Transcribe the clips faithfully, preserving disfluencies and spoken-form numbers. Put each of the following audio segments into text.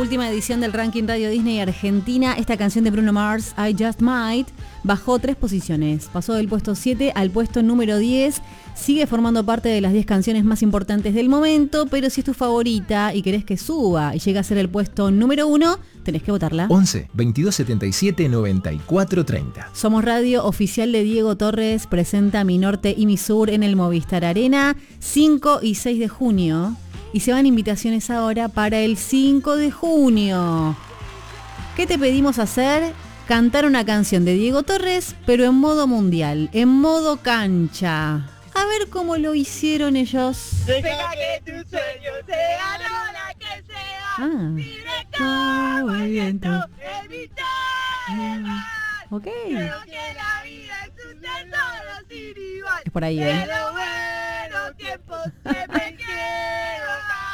última edición del ranking Radio Disney Argentina, esta canción de Bruno Mars, I Just Might, bajó tres posiciones. Pasó del puesto siete al puesto número diez. Sigue formando parte de las diez canciones más importantes del momento, pero si es tu favorita y querés que suba y llegue a ser el puesto número uno, tenés que votarla. once, veintidós setenta y siete, noventa y cuatro treinta. Somos Radio Oficial de Diego Torres, presenta Mi Norte y Mi Sur en el Movistar Arena, cinco y seis de junio. Y se van invitaciones ahora para el cinco de junio. ¿Qué te pedimos hacer? Cantar una canción de Diego Torres, pero en modo mundial, en modo cancha. A ver cómo lo hicieron ellos. Deja que tu sueño sea la hora que sea. Ah. Libre como el viento, evita el mal. Ok. Creo que la vida es un tesoro sin igual. Es por ahí, ¿eh? Pero bueno, tiempos siempre quiero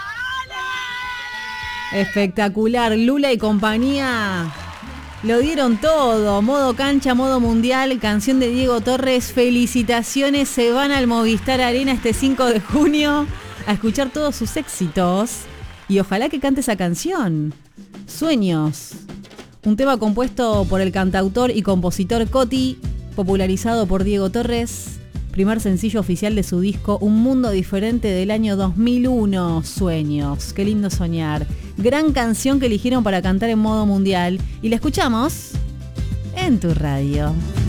darle. Espectacular, Lula y compañía. Lo dieron todo, modo cancha, modo mundial, canción de Diego Torres, felicitaciones, se van al Movistar Arena este cinco de junio a escuchar todos sus éxitos y ojalá que cante esa canción, Sueños, un tema compuesto por el cantautor y compositor Coti, popularizado por Diego Torres, primer sencillo oficial de su disco Un Mundo Diferente del año dos mil uno, Sueños, qué lindo soñar. Gran canción que eligieron para cantar en modo mundial y la escuchamos en tu radio.